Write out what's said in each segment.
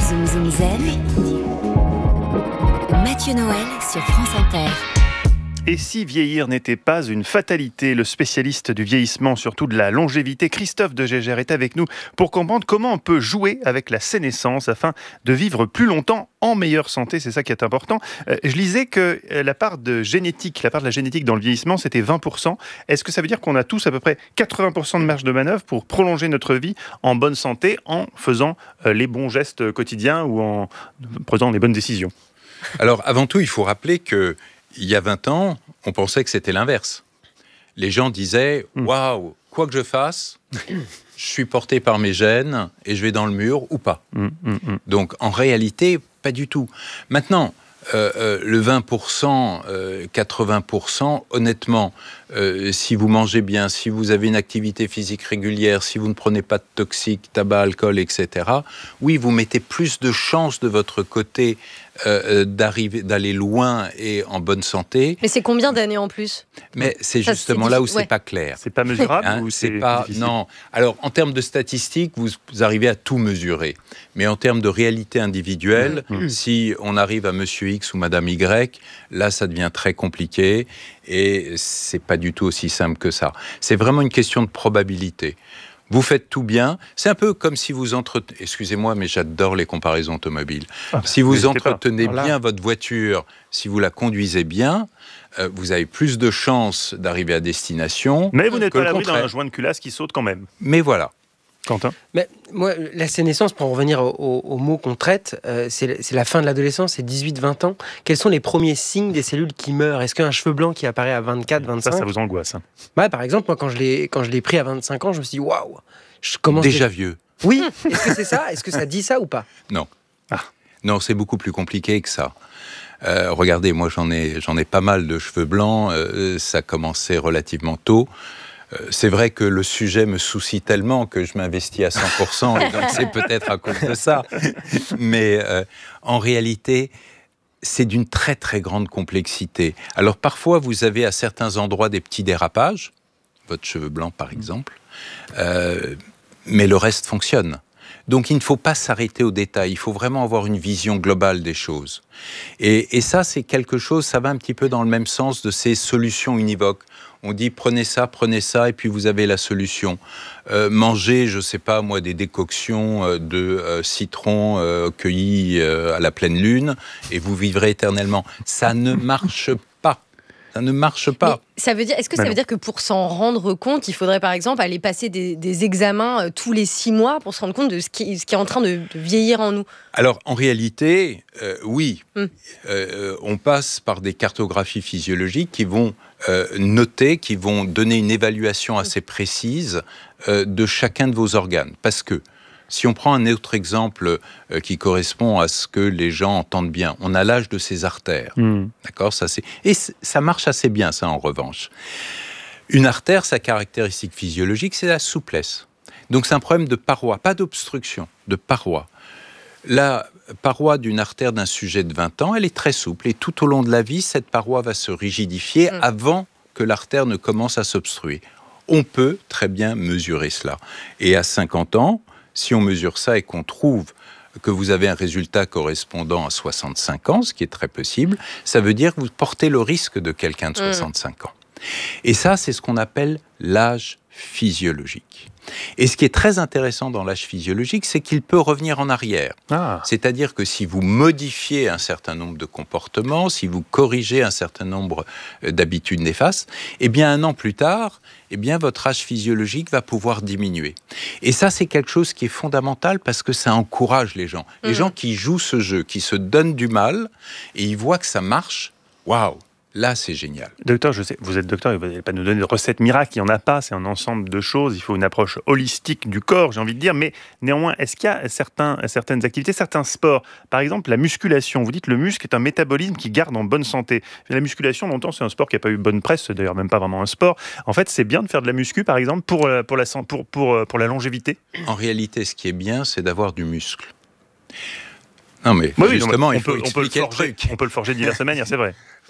Zoom Zoom Zen, Mathieu Noël sur France Inter. Et si vieillir n'était pas une fatalité, le spécialiste du vieillissement, surtout de la longévité, Christophe de Gégère, est avec nous pour comprendre comment on peut jouer avec la sénescence afin de vivre plus longtemps en meilleure santé. C'est ça qui est important. Je lisais que la part de la génétique dans le vieillissement, c'était 20%. Est-ce que ça veut dire qu'on a tous à peu près 80% de marge de manœuvre pour prolonger notre vie en bonne santé en faisant les bons gestes quotidiens ou en prenant les bonnes décisions? Alors, avant tout, il faut rappeler que il y a 20 ans, on pensait que c'était l'inverse. Les gens disaient « Waouh, quoi que je fasse, je suis porté par mes gènes et je vais dans le mur ou pas. » Donc, en réalité, pas du tout. Maintenant, le 20%, 80%, honnêtement, si vous mangez bien, si vous avez une activité physique régulière, si vous ne prenez pas de toxiques, tabac, alcool, etc., oui, vous mettez plus de chances de votre côté d'aller loin et en bonne santé. Mais c'est combien d'années en plus? Mais c'est justement là où c'est pas clair. C'est pas mesurable ou c'est pas difficile? Non. Alors, en termes de statistiques, vous arrivez à tout mesurer. Mais en termes de réalité individuelle, si on arrive à Monsieur X ou Madame Y, là, ça devient très compliqué et c'est pas du tout aussi simple que ça. C'est vraiment une question de probabilité. Vous faites tout bien. C'est un peu comme si vous entretenez... Excusez-moi, mais j'adore les comparaisons automobiles. Si vous entretenez bien votre voiture, si vous la conduisez bien, vous avez plus de chances d'arriver à destination. Mais vous n'êtes pas à l'abri d'un joint de culasse qui saute quand même. Mais voilà. Quentin? Mais moi, la sénescence, pour en revenir au mot qu'on traite, c'est la fin de l'adolescence, c'est 18-20 ans. Quels sont les premiers signes des cellules qui meurent? Est-ce qu'un cheveu blanc qui apparaît à 24, 25? Ça vous angoisse. Ouais, par exemple, moi, quand je l'ai pris à 25 ans, je me suis dit, waouh, je commence... Déjà vieux. Oui, est-ce que c'est ça? Est-ce que ça dit ça ou pas? Non. Non, c'est beaucoup plus compliqué que ça. Regardez, moi, j'en ai pas mal de cheveux blancs. Ça commençait relativement tôt. C'est vrai que le sujet me soucie tellement que je m'investis à 100%, et donc c'est peut-être à cause de ça. Mais en réalité, c'est d'une très très grande complexité. Alors parfois, vous avez à certains endroits des petits dérapages, votre cheveu blanc par exemple, mais le reste fonctionne. Donc il ne faut pas s'arrêter aux détails, il faut vraiment avoir une vision globale des choses. Et ça, c'est quelque chose, ça va un petit peu dans le même sens de ces solutions univoques. On dit prenez ça, et puis vous avez la solution. Mangez, je ne sais pas moi, des décoctions de citron cueillis à la pleine lune, et vous vivrez éternellement. Ça ne marche pas. Ça ne marche pas. Est-ce que ça veut dire que pour s'en rendre compte, il faudrait par exemple aller passer des examens tous les 6 mois pour se rendre compte de ce qui est en train de vieillir en nous? Alors en réalité, oui. On passe par des cartographies physiologiques qui vont noter, qui vont donner une évaluation assez précise de chacun de vos organes. Parce que si on prend un autre exemple qui correspond à ce que les gens entendent bien, on a l'âge de ses artères. D'accord, et ça marche assez bien, ça, en revanche. Une artère, sa caractéristique physiologique, c'est la souplesse. Donc c'est un problème de paroi, pas d'obstruction, de paroi. La paroi d'une artère d'un sujet de 20 ans, elle est très souple. Et tout au long de la vie, cette paroi va se rigidifier avant que l'artère ne commence à s'obstruer. On peut très bien mesurer cela. Et à 50 ans, si on mesure ça et qu'on trouve que vous avez un résultat correspondant à 65 ans, ce qui est très possible, ça veut dire que vous portez le risque de quelqu'un de 65 ans. Et ça, c'est ce qu'on appelle l'âge physiologique. Et ce qui est très intéressant dans l'âge physiologique, c'est qu'il peut revenir en arrière. C'est-à-dire que si vous modifiez un certain nombre de comportements, si vous corrigez un certain nombre d'habitudes néfastes, eh bien, 1 an plus tard, eh bien, votre âge physiologique va pouvoir diminuer. Et ça, c'est quelque chose qui est fondamental parce que ça encourage les gens. Les gens qui jouent ce jeu, qui se donnent du mal, et ils voient que ça marche, waouh! Là, c'est génial. Docteur, je sais, vous êtes docteur, vous n'allez pas nous donner de recettes miracles, il n'y en a pas, c'est un ensemble de choses, il faut une approche holistique du corps, j'ai envie de dire, mais néanmoins, est-ce qu'il y a certaines activités, certains sports, par exemple la musculation, vous dites le muscle est un métabolisme qui garde en bonne santé. La musculation, longtemps, c'est un sport qui n'a pas eu bonne presse, c'est d'ailleurs même pas vraiment un sport. En fait, c'est bien de faire de la muscu, par exemple, pour la longévité? En réalité, ce qui est bien, c'est d'avoir du muscle. Non, mais justement, il faut expliquer le truc. On peut le forger de diverses manières, c'est vrai.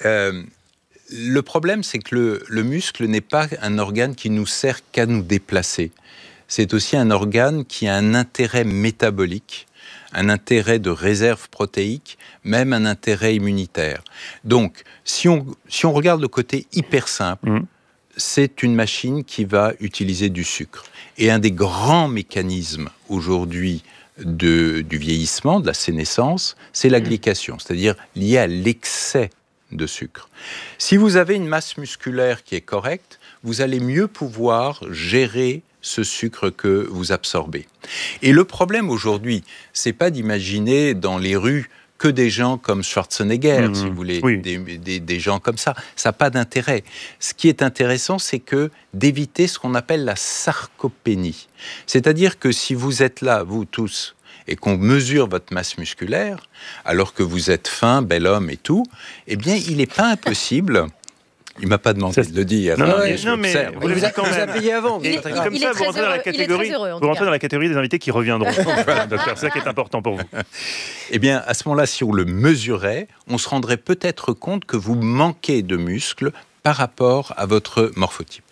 Le problème, c'est que le muscle n'est pas un organe qui nous sert qu'à nous déplacer. C'est aussi un organe qui a un intérêt métabolique un intérêt de réserve protéique, même un intérêt immunitaire. Donc, si on regarde le côté hyper simple, c'est une machine qui va utiliser du sucre. Et un des grands mécanismes aujourd'hui du vieillissement, de la sénescence, c'est la glycation, c'est-à-dire lié à l'excès de sucre. Si vous avez une masse musculaire qui est correcte, vous allez mieux pouvoir gérer ce sucre que vous absorbez. Et le problème aujourd'hui, c'est pas d'imaginer dans les rues que des gens comme Schwarzenegger, si vous voulez, des gens comme ça. Ça n'a pas d'intérêt. Ce qui est intéressant, c'est d'éviter ce qu'on appelle la sarcopénie. C'est-à-dire que si vous êtes là, vous tous, et qu'on mesure votre masse musculaire, alors que vous êtes fin, bel homme et tout, eh bien, il n'est pas impossible... Il ne m'a pas demandé de le dire. Non, mais vous vous avez payé avant. Comme ça, vous rentrez dans la catégorie des invités qui reviendront. Voilà, docteur, c'est ça qui est important pour vous. Eh bien, à ce moment-là, si on le mesurait, on se rendrait peut-être compte que vous manquez de muscles par rapport à votre morphotype.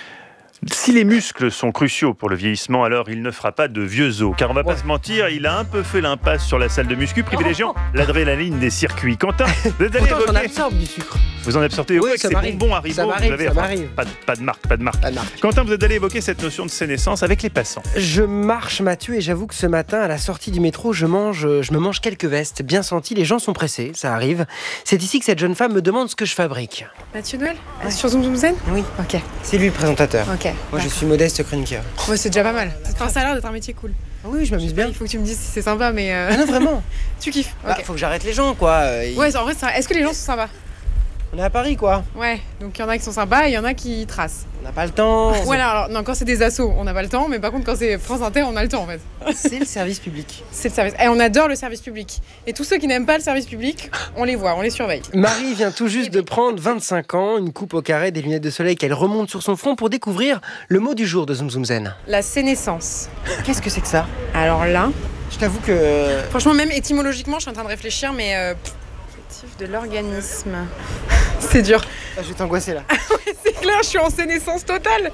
Si les muscles sont cruciaux pour le vieillissement, alors il ne fera pas de vieux os. Car on ne va pas se mentir, il a un peu fait l'impasse sur la salle de muscu, privilégiant l'adrénaline des circuits. Quentin, vous êtes allé évoquer... on absorbe du sucre. Vous en absorbez avec ces bonbons Haribo. Ça m'arrive. Pas de marque. Quentin, vous êtes allé évoquer cette notion de sénescence avec les passants. Je marche, Mathieu, et j'avoue que ce matin, à la sortie du métro, je me mange quelques vestes bien senties. Les gens sont pressés, ça arrive. C'est ici que cette jeune femme me demande ce que je fabrique. Mathieu Noël sur Zoom Zoom Zen. Oui. Ok. C'est lui le présentateur. Ok. Moi, je suis modeste chroniqueur. Ouais, c'est déjà pas mal. Enfin, ça a l'air d'être un métier cool. Oui, je m'amuse bien. Il faut que tu me dises si c'est sympa, mais. Ah non, vraiment. Tu kiffes. Bah, Ok. faut que j'arrête les gens, quoi. Ouais, en vrai, est-ce que les gens sont sympas? On est à Paris, quoi. Ouais, donc il y en a qui sont sympas et il y en a qui tracent. On n'a pas le temps. Ouais, alors, non, quand c'est des assos, on n'a pas le temps, mais par contre, quand c'est France Inter, on a le temps en fait. C'est le service public. C'est le service. Et on adore le service public. Et tous ceux qui n'aiment pas le service public, on les voit, on les surveille. Marie vient tout juste de prendre 25 ans, une coupe au carré, des lunettes de soleil qu'elle remonte sur son front pour découvrir le mot du jour de Zoom Zoom Zen. La sénescence. Qu'est-ce que c'est que ça? Alors là, Je t'avoue que... franchement, même étymologiquement, je suis en train de réfléchir, mais. De l'organisme. C'est dur. Ah, je vais t'angoisser là. C'est clair, je suis en sénescence totale.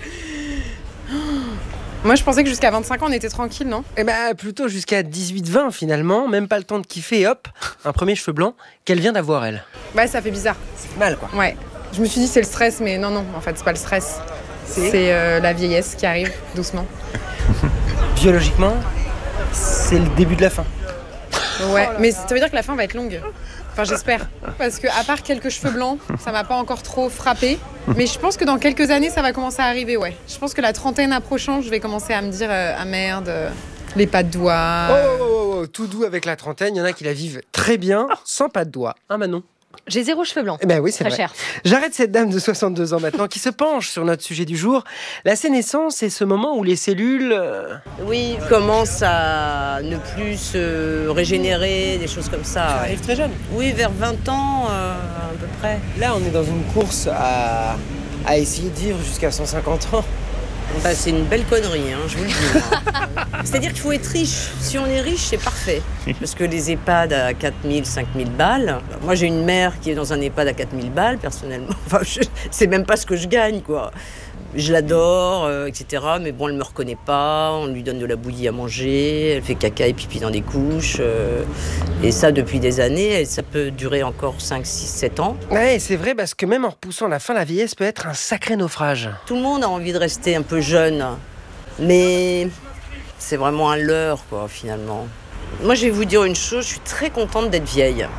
Moi, je pensais que jusqu'à 25 ans, on était tranquille, non? Eh ben, plutôt jusqu'à 18-20 finalement, même pas le temps de kiffer, et hop, un premier cheveu blanc qu'elle vient d'avoir, elle. Ouais, ça fait bizarre. C'est mal, quoi. Ouais. Je me suis dit c'est le stress, mais non, en fait, c'est pas le stress. C'est la vieillesse qui arrive doucement. Biologiquement, c'est le début de la fin. Ouais, mais ça veut dire que la fin va être longue. Enfin, j'espère. Parce que à part quelques cheveux blancs, ça m'a pas encore trop frappé. Mais je pense que dans quelques années, ça va commencer à arriver, ouais. Je pense que la trentaine approchant, je vais commencer à me dire ah merde, les pas de doigts. Oh, tout doux avec la trentaine, il y en a qui la vivent très bien, sans pas de doigts. Hein, Manon? J'ai 0 cheveux blancs. Eh ben oui, c'est Très vrai. cher. J'arrête cette dame de 62 ans maintenant qui se penche sur notre sujet du jour. La sénescence, c'est ce moment où les cellules... Oui, commence à ne plus se régénérer, des choses comme ça. Ça Ouais. arrive très jeune. Oui, vers 20 ans à peu près. Là, on est dans une course à essayer de vivre jusqu'à 150 ans. Bah, c'est une belle connerie, hein, je vous le dis. C'est-à-dire qu'il faut être riche. Si on est riche, c'est parfait. Parce que les EHPAD à 4 000, 5 000 balles... Moi, j'ai une mère qui est dans un EHPAD à 4 000 balles, personnellement. Enfin, c'est même pas ce que je gagne, quoi. Je l'adore, etc. Mais bon, elle me reconnaît pas. On lui donne de la bouillie à manger. Elle fait caca et pipi dans des couches. Et ça, depuis des années. Et ça peut durer encore 5, 6, 7 ans. Ouais, c'est vrai, parce que même en repoussant la fin, la vieillesse peut être un sacré naufrage. Tout le monde a envie de rester un peu jeune. Mais c'est vraiment un leurre, quoi, finalement. Moi, je vais vous dire une chose. Je suis très contente d'être vieille.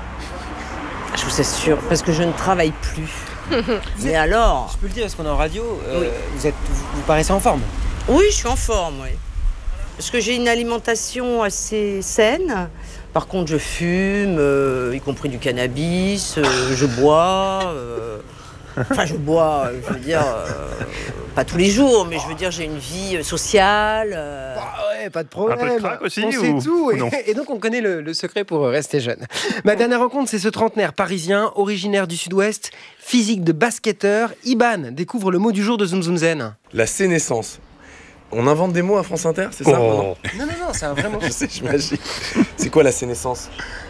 Je vous assure. Parce que je ne travaille plus. Mais alors... Je peux le dire parce qu'on est en radio, Oui. vous paraissez en forme. Oui, je suis en forme, oui. Parce que j'ai une alimentation assez saine. Par contre, je fume, y compris du cannabis, je bois. Enfin, je bois, je veux dire, pas tous les jours, mais je veux dire, j'ai une vie sociale. Ouais, pas de problème. Un peu de crack aussi, on sait ou tout. non? Et donc, on connaît le secret pour rester jeune. Ma dernière rencontre, c'est ce trentenaire parisien, originaire du Sud-Ouest, physique de basketteur. Iban découvre le mot du jour de Zoom Zoom Zen. La sénescence. On invente des mots à France Inter, c'est ça maintenant Non, c'est un vrai mot. Je sais, j'imagine. C'est quoi la sénescence?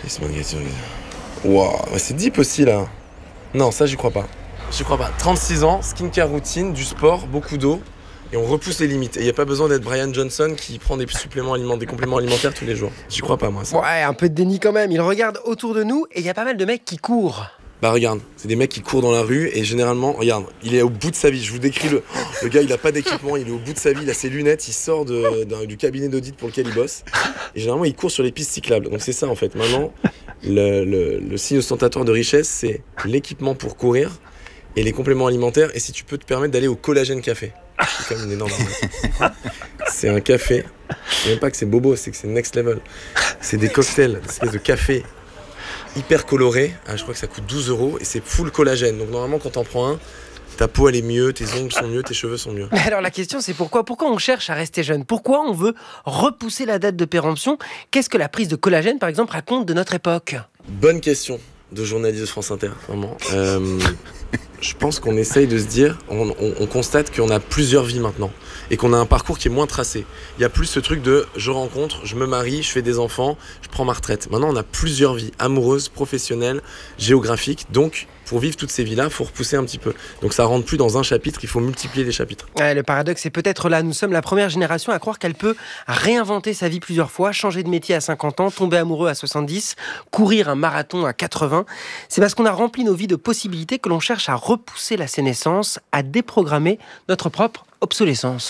Waouh, c'est deep aussi là. Non, ça j'y crois pas. J'y crois pas. 36 ans, skincare routine, du sport, beaucoup d'eau et on repousse les limites. Et il n'y a pas besoin d'être Brian Johnson qui prend des compléments alimentaires tous les jours. J'y crois pas, moi. Ça. Ouais, un peu de déni quand même. Il regarde autour de nous et il y a pas mal de mecs qui courent. Bah regarde, c'est des mecs qui courent dans la rue et généralement, regarde, il est au bout de sa vie. Je vous décris le gars, il a pas d'équipement, il est au bout de sa vie, il a ses lunettes, il sort du cabinet d'audit pour lequel il bosse. Et généralement, il court sur les pistes cyclables. Donc c'est ça en fait. Maintenant, le signe ostentatoire de richesse, c'est l'équipement pour courir et les compléments alimentaires. Et si tu peux te permettre d'aller au Collagène Café. C'est comme une énorme arnaque. C'est un café. C'est même pas que c'est bobo, c'est que c'est next level. C'est des cocktails, des espèces de café hyper coloré, je crois que ça coûte 12 € et c'est full collagène. Donc normalement quand t'en prends un, ta peau elle est mieux, tes ongles sont mieux, tes cheveux sont mieux. Mais alors la question c'est pourquoi on cherche à rester jeune? Pourquoi on veut repousser la date de péremption? Qu'est-ce que la prise de collagène par exemple raconte de notre époque? Bonne question de journaliste de France Inter, vraiment. Je pense qu'on essaye de se dire, on constate qu'on a plusieurs vies maintenant et qu'on a un parcours qui est moins tracé. Il y a plus ce truc de je rencontre, je me marie, je fais des enfants, je prends ma retraite. Maintenant, on a plusieurs vies, amoureuses, professionnelles, géographiques. Donc, pour vivre toutes ces vies-là, il faut repousser un petit peu. Donc, ça ne rentre plus dans un chapitre, il faut multiplier les chapitres. Ouais, le paradoxe, c'est peut-être là. Nous sommes la première génération à croire qu'elle peut réinventer sa vie plusieurs fois, changer de métier à 50 ans, tomber amoureux à 70, courir un marathon à 80. C'est parce qu'on a rempli nos vies de possibilités que l'on cherche à repousser la sénescence, à déprogrammer notre propre obsolescence.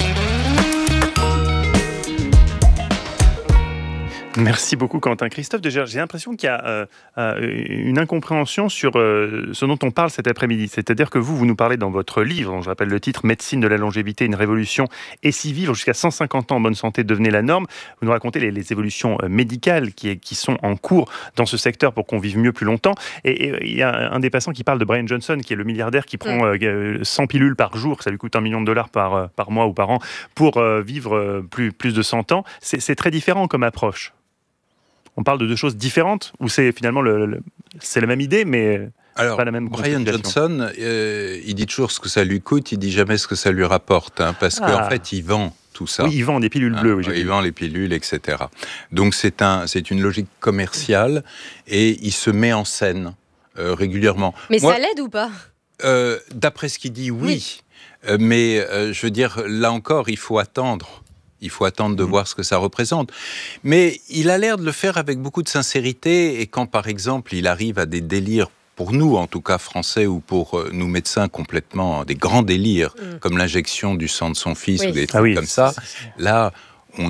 Merci beaucoup Quentin. Christophe de Géger, j'ai l'impression qu'il y a une incompréhension sur ce dont on parle cet après-midi. C'est-à-dire que vous nous parlez dans votre livre, dont je rappelle le titre, Médecine de la longévité, une révolution, et si vivre jusqu'à 150 ans en bonne santé devenait la norme. Vous nous racontez les évolutions médicales qui sont en cours dans ce secteur pour qu'on vive mieux plus longtemps. Et il y a un des passants qui parle de Brian Johnson, qui est le milliardaire qui prend 100 pilules par jour, ça lui coûte $1 million par mois ou par an, pour vivre plus de 100 ans. C'est très différent comme approche. On parle de deux choses différentes ou c'est finalement c'est la même idée mais pas la même Brian Johnson, il dit toujours ce que ça lui coûte, il dit jamais ce que ça lui rapporte, parce qu'en fait il vend tout ça. Oui, il vend des pilules bleues. Oui, il vend les pilules, etc. Donc c'est une logique commerciale et il se met en scène régulièrement. Mais ça l'aide ou pas? D'après ce qu'il dit, oui. Mais je veux dire, là encore, il faut attendre. Il faut attendre de voir ce que ça représente. Mais il a l'air de le faire avec beaucoup de sincérité. Et quand, par exemple, il arrive à des délires, pour nous, en tout cas français, ou pour nous médecins, complètement des grands délires, comme l'injection du sang de son fils ou des trucs comme ça, là, on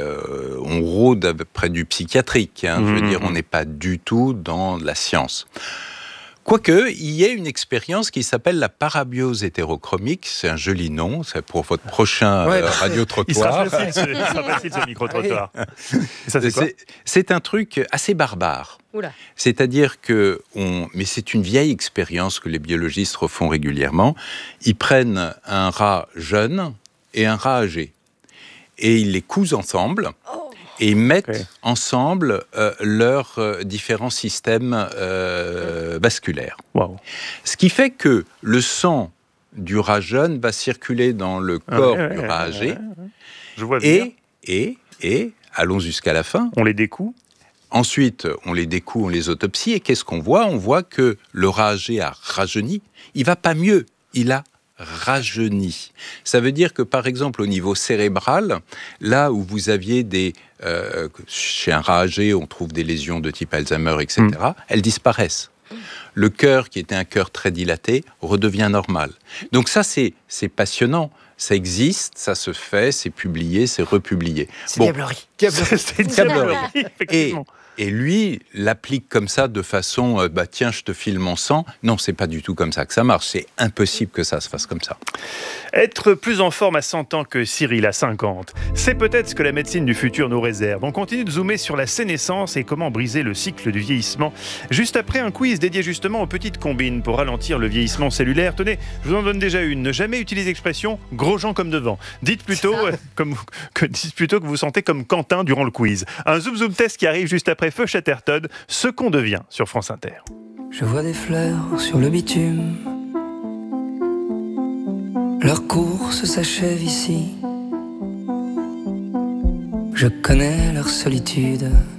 rôde près du psychiatrique. Je veux dire, on n'est pas du tout dans la science. Quoique, il y ait une expérience qui s'appelle la parabiose hétérochromique. C'est un joli nom, c'est pour votre prochain radio-trottoir. Il sera facile ce micro-trottoir. Ça, c'est un truc assez barbare. Oula. C'est-à-dire que, mais c'est une vieille expérience que les biologistes refont régulièrement. Ils prennent un rat jeune et un rat âgé. Et ils les cousent ensemble. Et ils mettent ensemble leurs différents systèmes vasculaires. Wow. Ce qui fait que le sang du rat jeune va circuler dans le corps du rat âgé. Je vois bien. Et allons jusqu'à la fin. On les découd. Ensuite, on les découd, on les autopsie. Et qu'est-ce qu'on voit? On voit que le rat âgé a rajeuni. Il va pas mieux. Il a rajeuni. Ça veut dire que, par exemple, au niveau cérébral, là où vous aviez chez un rat âgé, on trouve des lésions de type Alzheimer, etc., elles disparaissent. Le cœur, qui était un cœur très dilaté, redevient normal. Donc ça, c'est passionnant. Ça existe, ça se fait, c'est publié, c'est republié. C'est diablerie. C'est diablerie, effectivement. Et lui l'applique comme ça de façon tiens, je te file mon sang. Non, c'est pas du tout comme ça que ça marche. C'est impossible que ça se fasse comme ça. Être plus en forme à 100 ans que Cyril à 50, c'est peut-être ce que la médecine du futur nous réserve. On continue de zoomer sur la sénescence et comment briser le cycle du vieillissement. Juste après un quiz dédié justement aux petites combines pour ralentir le vieillissement cellulaire. Tenez, je vous en donne déjà une. Ne jamais utiliser l'expression « gros gens comme devant ». Dites plutôt que vous sentez comme Quentin durant le quiz. Un zoom test qui arrive juste après Feu Chatterton, ce qu'on devient sur France Inter. Je vois des fleurs sur le bitume. Leur course s'achève ici. Je connais leur solitude.